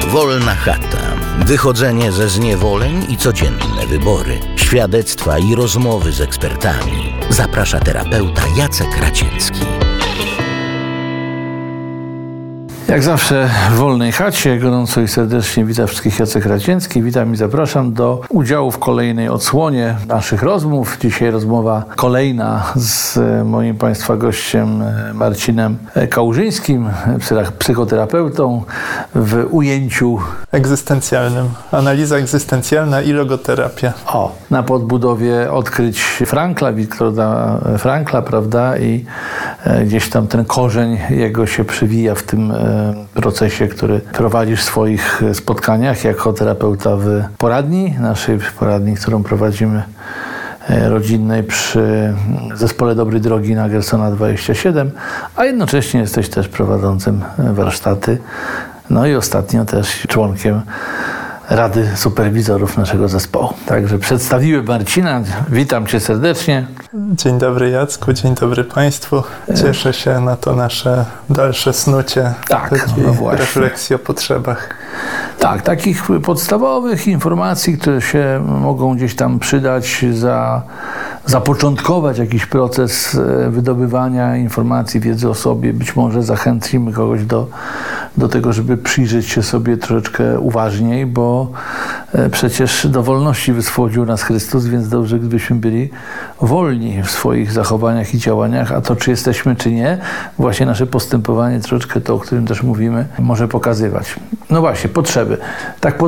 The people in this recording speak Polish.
Wolna chata. Wychodzenie ze zniewoleń i codzienne wybory. Świadectwa i rozmowy z ekspertami. Zaprasza terapeuta Jacek Raciecki. Jak zawsze w Wolnej Chacie gorąco i serdecznie witam wszystkich, Jacek Raciecki. Witam i zapraszam do udziału w kolejnej odsłonie naszych rozmów. Dzisiaj rozmowa kolejna z moim Państwa gościem Marcinem Kałużyńskim, psychoterapeutą w ujęciu egzystencjalnym. Analiza egzystencjalna i logoterapia. Na podbudowie odkryć Frankla, Wiktora Frankla, prawda? I gdzieś tam ten korzeń jego się przewija w tym procesie, który prowadzisz w swoich spotkaniach jako terapeuta w poradni, naszej poradni, którą prowadzimy rodzinnej przy Zespole Dobrej Drogi na Gersona 27, a jednocześnie jesteś też prowadzącym warsztaty, no i ostatnio też członkiem Rady Superwizorów naszego zespołu. Także przedstawiłem Marcina. Witam Cię serdecznie. Dzień dobry Jacku, dzień dobry Państwu. Cieszę się na to nasze dalsze snucie refleksji o potrzebach. Tak, takich podstawowych informacji, które się mogą gdzieś tam przydać, zapoczątkować jakiś proces wydobywania informacji, wiedzy o sobie. Być może zachęcimy kogoś do tego, żeby przyjrzeć się sobie troszeczkę uważniej, bo przecież do wolności wyswobodził nas Chrystus, więc dobrze, gdybyśmy byli wolni w swoich zachowaniach i działaniach, a to, czy jesteśmy, czy nie, właśnie nasze postępowanie, troszeczkę to, o którym też mówimy, może pokazywać. No właśnie, potrzeby. Tak